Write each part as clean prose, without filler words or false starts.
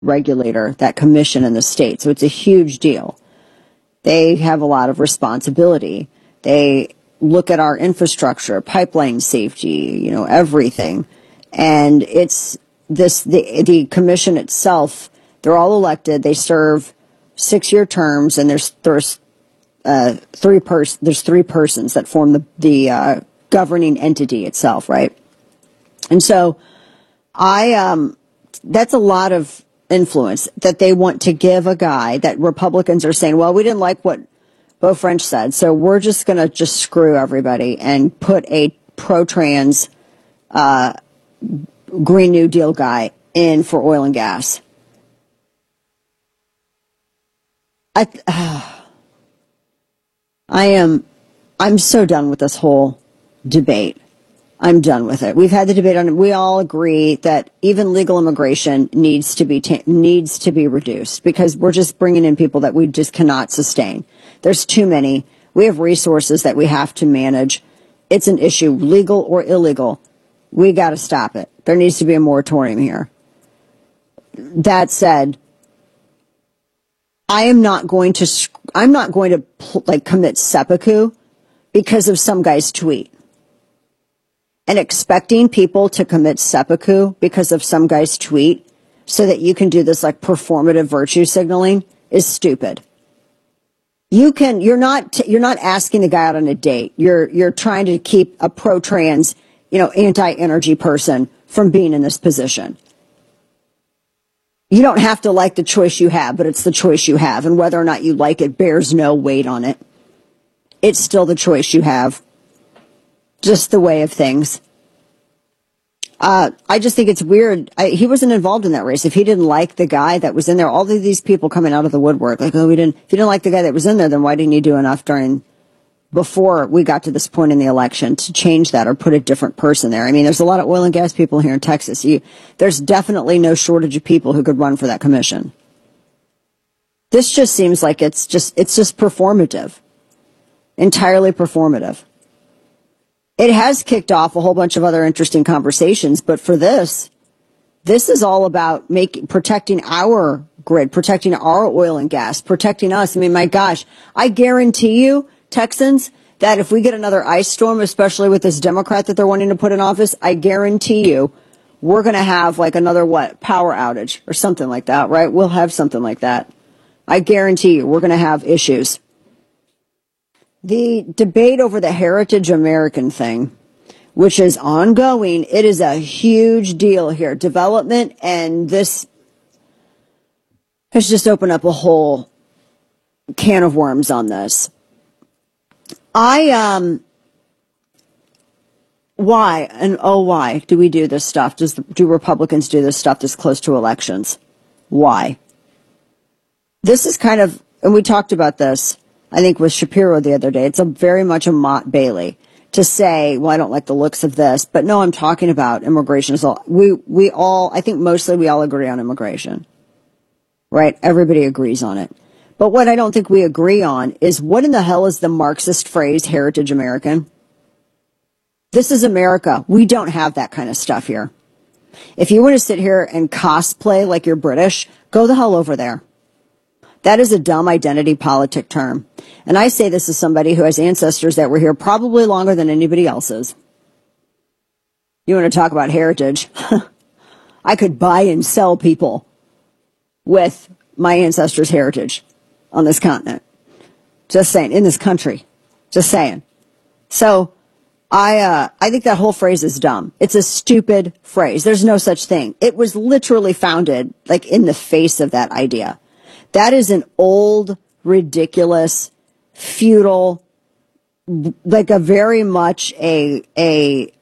regulator, that commission in the state. So it's a huge deal. They have a lot of responsibility. They look at our infrastructure, pipeline safety, everything. And it's the commission itself, they're all elected. They serve 6-year terms, and there's three persons that form the governing entity itself, right? And so that's a lot of influence that they want to give a guy that Republicans are saying, well, we didn't like what Beau French said, so we're just going to screw everybody and put a pro-trans Green New Deal guy in for oil and gas. I'm so done with this whole debate. I'm done with it. We've had the debate on it. We all agree that even legal immigration needs to be reduced, because we're just bringing in people that we just cannot sustain. There's too many. We have resources that we have to manage. It's an issue, legal or illegal. We got to stop it. There needs to be a moratorium here. That said, I'm not going to commit seppuku because of some guy's tweet. And expecting people to commit seppuku because of some guy's tweet so that you can do this performative virtue signaling is stupid. You're not asking the guy out on a date. You're trying to keep a pro-trans, anti-energy person from being in this position. You don't have to like the choice you have, but it's the choice you have. And whether or not you like it bears no weight on it. It's still the choice you have. Just the way of things. I just think it's weird. He wasn't involved in that race. If he didn't like the guy that was in there, all of these people coming out of the woodwork, if you didn't like the guy that was in there, then why didn't you do enough before we got to this point in the election to change that or put a different person there? I mean, there's a lot of oil and gas people here in Texas. There's definitely no shortage of people who could run for that commission. This just seems like it's just performative. Entirely performative. It has kicked off a whole bunch of other interesting conversations, but for this is all about protecting our grid, protecting our oil and gas, protecting us. I mean, my gosh, I guarantee you, Texans, that if we get another ice storm, especially with this Democrat that they're wanting to put in office, I guarantee you we're going to have another power outage or something like that, right? We'll have something like that. I guarantee you we're going to have issues. The debate over the Heritage American thing, which is ongoing, it is a huge deal here. Development, and this has just opened up a whole can of worms on this. Why do we do this stuff? Do Republicans do this stuff this close to elections? Why? This is kind of, and we talked about this, I think, with Shapiro the other day. It's very much a Mott Bailey to say, well, I don't like the looks of this, but no, I'm talking about immigration. So I think mostly we all agree on immigration, right? Everybody agrees on it. But what I don't think we agree on is, what in the hell is the Marxist phrase, Heritage American? This is America. We don't have that kind of stuff here. If you want to sit here and cosplay like you're British, go the hell over there. That is a dumb identity politic term. And I say this as somebody who has ancestors that were here probably longer than anybody else's. You want to talk about heritage? I could buy and sell people with my ancestors' heritage on this continent. Just saying, in this country. Just saying. So I think that whole phrase is dumb. It's a stupid phrase. There's no such thing. It was literally founded in the face of that idea. That is an old, ridiculous, feudal, a very much it's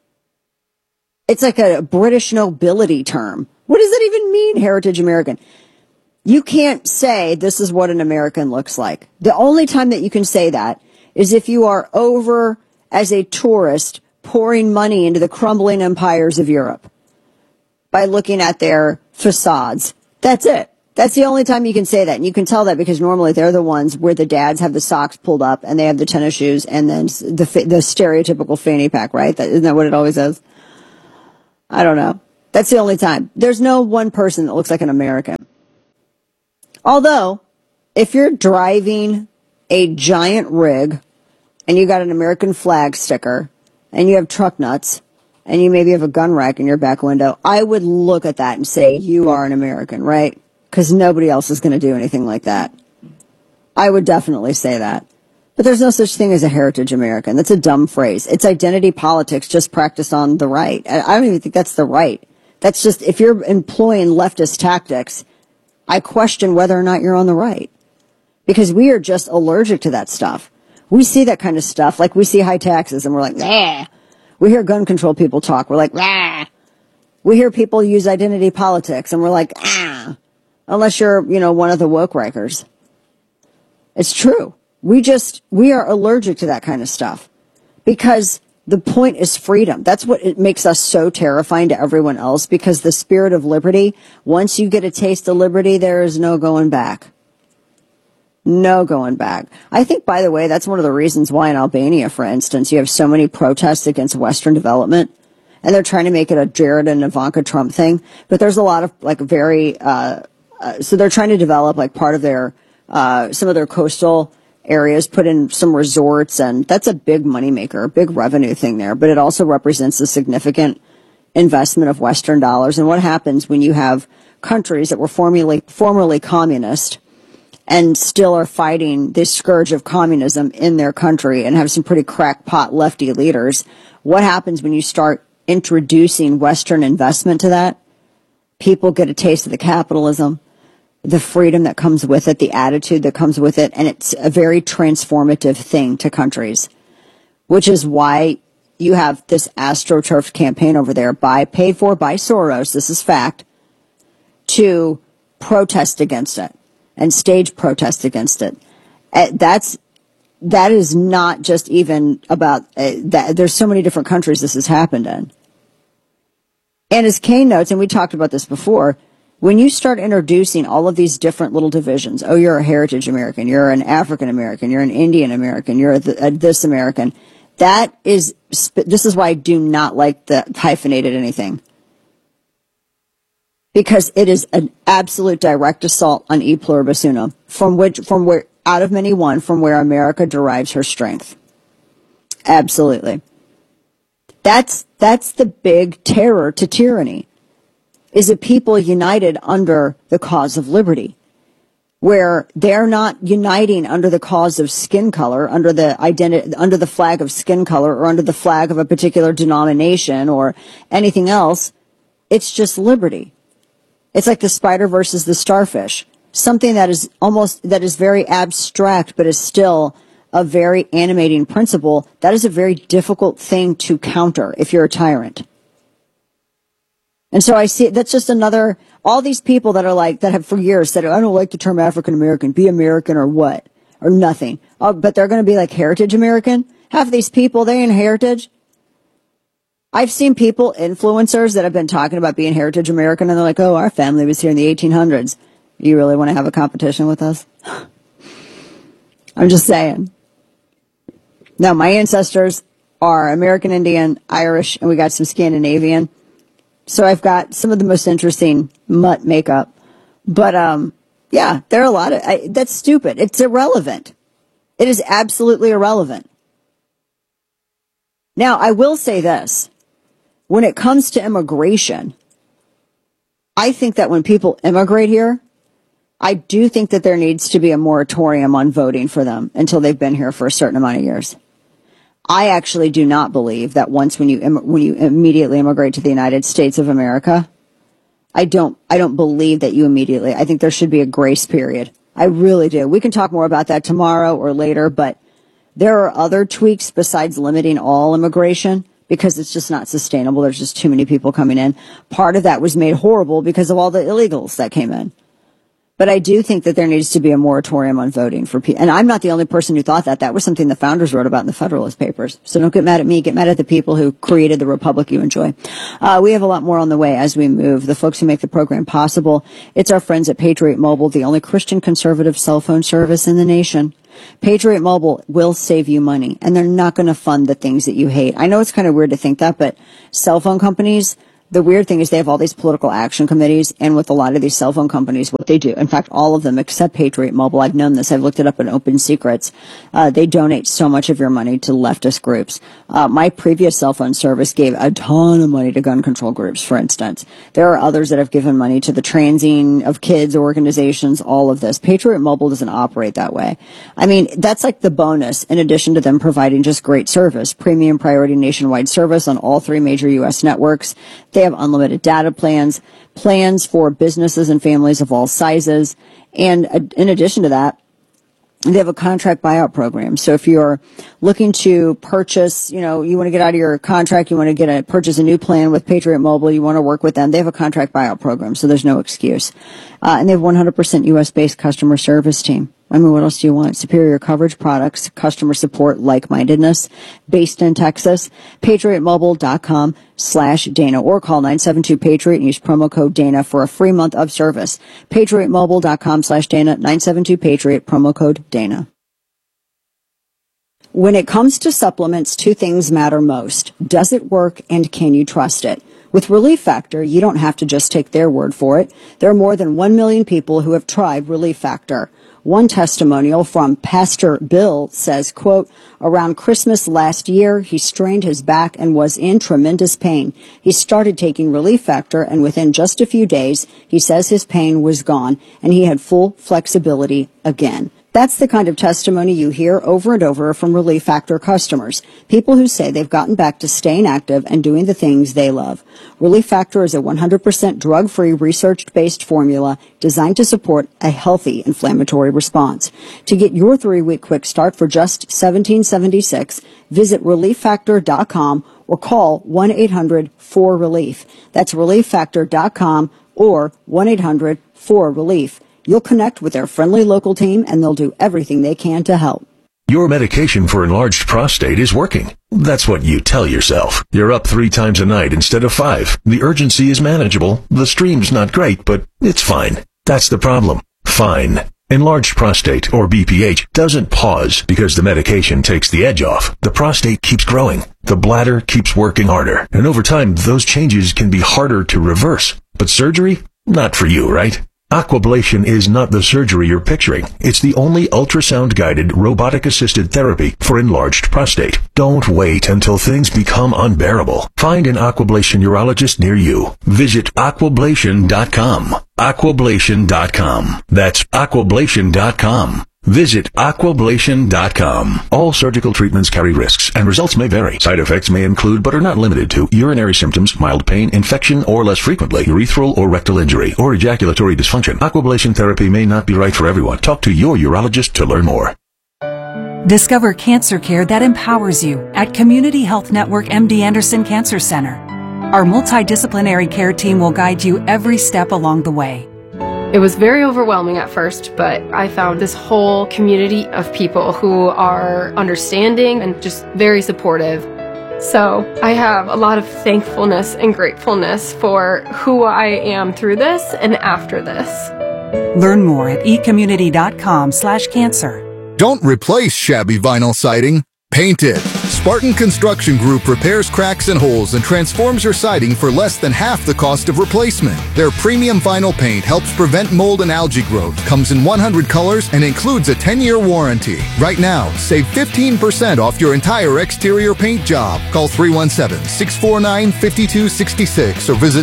like a British nobility term. What does that even mean, Heritage American? You can't say this is what an American looks like. The only time that you can say that is if you are over as a tourist pouring money into the crumbling empires of Europe by looking at their facades. That's it. That's the only time you can say that. And you can tell that because normally they're the ones where the dads have the socks pulled up and they have the tennis shoes and then the stereotypical fanny pack, right? Isn't that what it always is? I don't know. That's the only time. There's no one person that looks like an American. Although, if you're driving a giant rig and you got an American flag sticker and you have truck nuts and you maybe have a gun rack in your back window, I would look at that and say, you are an American, right? Because nobody else is going to do anything like that. I would definitely say that. But there's no such thing as a heritage American. That's a dumb phrase. It's identity politics just practiced on the right. I don't even think that's the right. That's just, if you're employing leftist tactics, I question whether or not you're on the right. Because we are just allergic to that stuff. We see that kind of stuff, like we see high taxes and we're like, nah. We hear gun control people talk, we're like, nah. We hear people use identity politics and we're like, ah. Unless you're, one of the woke rikers. It's true. We are allergic to that kind of stuff. Because the point is freedom. That's what it makes us so terrifying to everyone else, because the spirit of liberty, once you get a taste of liberty, there is no going back. No going back. I think, by the way, that's one of the reasons why in Albania, for instance, you have so many protests against Western development. And they're trying to make it a Jared and Ivanka Trump thing. But there's a lot of, so they're trying to develop, part of their, some of their coastal areas, put in some resorts, and that's a big moneymaker, a big revenue thing there. But it also represents a significant investment of Western dollars. And what happens when you have countries that were formerly communist and still are fighting this scourge of communism in their country and have some pretty crackpot lefty leaders? What happens when you start introducing Western investment to that? People get a taste of the capitalism, the freedom that comes with it, the attitude that comes with it, and it's a very transformative thing to countries, which is why you have this AstroTurf campaign over there paid for by Soros, this is fact, to protest against it and stage protest against it. That is not just even about that. There's so many different countries this has happened in. And as Kane notes, and we talked about this before, when you start introducing all of these different little divisions, oh, you're a heritage American, you're an African American, you're an Indian American, you're this American, this is why I do not like the hyphenated anything. Because it is an absolute direct assault on e pluribus unum, from where out of many one, from where America derives her strength. Absolutely. That's the big terror to tyranny, is a people united under the cause of liberty, where they're not uniting under the cause of skin color, under the flag of skin color, or under the flag of a particular denomination or anything else. It's just liberty. It's like the spider versus the starfish, something that is very abstract, but is still a very animating principle. That is a very difficult thing to counter if you're a tyrant. And so I see that's just another, all these people that have for years said, I don't like the term African American, be American or what, or nothing. Oh, but they're going to be like heritage American. Half of these people, they ain't heritage. I've seen people, influencers, that have been talking about being heritage American, and they're like, oh, our family was here in the 1800s. You really want to have a competition with us? I'm just saying. No, my ancestors are American Indian, Irish, and we got some Scandinavian. So I've got some of the most interesting mutt makeup. But, yeah, there are a lot of, that's stupid. It's irrelevant. It is absolutely irrelevant. Now, I will say this. When it comes to immigration, I think that when people immigrate here, I do think that there needs to be a moratorium on voting for them until they've been here for a certain amount of years. I actually do not believe that when you immediately immigrate to the United States of America, I don't believe that you immediately. I think there should be a grace period. I really do. We can talk more about that tomorrow or later, but there are other tweaks besides limiting all immigration, because it's just not sustainable. There's just too many people coming in. Part of that was made horrible because of all the illegals that came in. But I do think that there needs to be a moratorium on voting for people. And I'm not the only person who thought that. That was something the founders wrote about in the Federalist Papers. So don't get mad at me. Get mad at the people who created the republic you enjoy. We have a lot more on the way as we move. The folks who make the program possible. It's our friends at Patriot Mobile, the only Christian conservative cell phone service in the nation. Patriot Mobile will save you money, and they're not going to fund the things that you hate. I know it's kind of weird to think that, but cell phone companies the weird thing is they have all these political action committees, and with a lot of these cell phone companies, what they do, in fact, all of them except Patriot Mobile, I've known this, I've looked it up in Open Secrets, they donate so much of your money to leftist groups. My previous cell phone service gave a ton of money to gun control groups, for instance. There are others that have given money to the transing of kids organizations, all of this. Patriot Mobile doesn't operate that way. I mean, that's like the bonus, in addition to them providing just great service, premium priority nationwide service on all 3 major U.S. networks. They have unlimited data plans for businesses and families of all sizes. And in addition to that, they have a contract buyout program. So if you're looking to purchase, you want to get out of your contract, you want to purchase a new plan with Patriot Mobile, you want to work with them, they have a contract buyout program. So there's no excuse. And they have 100% U.S.-based customer service team. I mean, what else do you want? Superior coverage products, customer support, like-mindedness, based in Texas. PatriotMobile.com/Dana or call 972-PATRIOT and use promo code Dana for a free month of service. PatriotMobile.com/Dana, 972-PATRIOT, promo code Dana. When it comes to supplements, 2 things matter most. Does it work and can you trust it? With Relief Factor, you don't have to just take their word for it. There are more than 1 million people who have tried Relief Factor. One testimonial from Pastor Bill says, quote, around Christmas last year, he strained his back and was in tremendous pain. He started taking Relief Factor, and within just a few days, he says his pain was gone and he had full flexibility again. That's the kind of testimony you hear over and over from Relief Factor customers, people who say they've gotten back to staying active and doing the things they love. Relief Factor is a 100% drug-free, research-based formula designed to support a healthy inflammatory response. To get your 3-week quick start for just $17.76, visit ReliefFactor.com or call 1-800-4RELIEF. That's ReliefFactor.com or 1-800-4RELIEF. You'll connect with their friendly local team, and they'll do everything they can to help. Your medication for enlarged prostate is working. That's what you tell yourself. You're up 3 times a night instead of 5. The urgency is manageable. The stream's not great, but it's fine. That's the problem. Fine. Enlarged prostate, or BPH, doesn't pause because the medication takes the edge off. The prostate keeps growing. The bladder keeps working harder. And over time, those changes can be harder to reverse. But surgery? Not for you, right? Aquablation is not the surgery you're picturing. It's the only ultrasound-guided, robotic-assisted therapy for enlarged prostate. Don't wait until things become unbearable. Find an Aquablation urologist near you. Visit Aquablation.com. Aquablation.com. That's Aquablation.com. Visit Aquablation.com. All surgical treatments carry risks, and results may vary. Side effects may include, but are not limited to, urinary symptoms, mild pain, infection, or less frequently, urethral or rectal injury, or ejaculatory dysfunction. Aquablation therapy may not be right for everyone. Talk to your urologist to learn more. Discover cancer care that empowers you at Community Health Network MD Anderson Cancer Center. Our multidisciplinary care team will guide you every step along the way. It was very overwhelming at first, but I found this whole community of people who are understanding and just very supportive. So I have a lot of thankfulness and gratefulness for who I am through this and after this. Learn more at ecommunity.com/cancer. Don't replace shabby vinyl siding. Paint it. Spartan Construction Group repairs cracks and holes and transforms your siding for less than half the cost of replacement. Their premium vinyl paint helps prevent mold and algae growth, comes in 100 colors, and includes a 10-year warranty. Right now, save 15% off your entire exterior paint job. Call 317-649-5266 or visit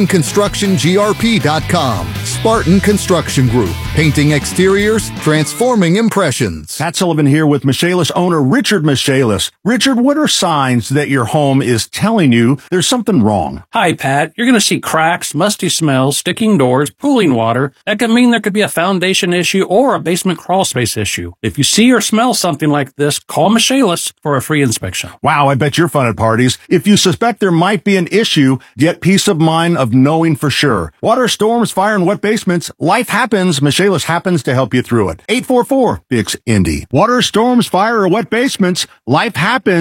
SpartanConstructionGRP.com. Spartan Construction Group. Painting exteriors, transforming impressions. Pat Sullivan here with Michaelis owner Richard Michaelis. Richard, what are signs that your home is telling you there's something wrong? Hi, Pat. You're going to see cracks, musty smells, sticking doors, pooling water. That could mean there could be a foundation issue or a basement crawl space issue. If you see or smell something like this, call Michaelis for a free inspection. Wow, I bet you're fun at parties. If you suspect there might be an issue, get peace of mind of knowing for sure. Water, storms, fire, and wet basements. Life happens. Michaelis happens to help you through it. 844-BIX-INDY. Water, storms, fire, or wet basements. Life happens.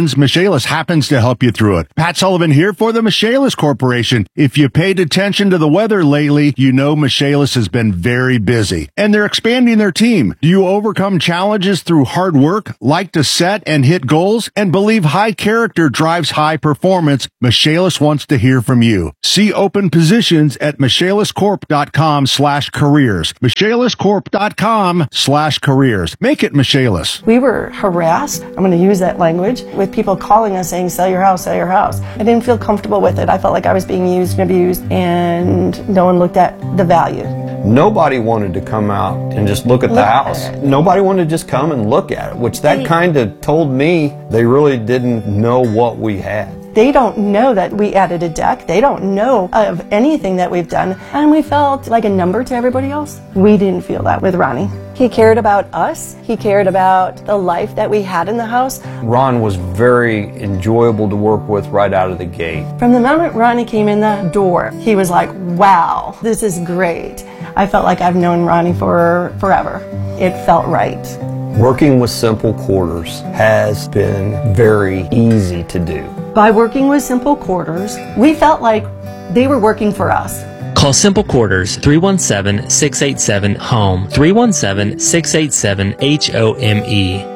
happens, Michaelis happens to help you through it. Pat Sullivan here for the Michaelis Corporation. If you paid attention to the weather lately, you know Michaelis has been very busy. And they're expanding their team. Do you overcome challenges through hard work, like to set and hit goals, and believe high character drives high performance? Michaelis wants to hear from you. See open positions at michaeliscorp.com/careers. michaeliscorp.com/careers. Make it Michaelis. We were harassed, I'm going to use that language, with people calling us saying, sell your house, sell your house. I didn't feel comfortable with it. I felt like I was being used and abused, and no one looked at the value. Nobody wanted to come out and just look at the house. Nobody wanted to just come and look at it, which that kind of told me they really didn't know what we had. They don't know that we added a deck. They don't know of anything that we've done. And we felt like a number to everybody else. We didn't feel that with Ronnie. He cared about us. He cared about the life that we had in the house. Ron was very enjoyable to work with right out of the gate. From the moment Ronnie came in the door, he was like, wow, this is great. I felt like I've known Ronnie for forever. It felt right. Working with Simple Quarters has been very easy to do. By working with Simple Quarters, we felt like they were working for us. Call Simple Quarters 317-687-HOME, 317-687-HOME.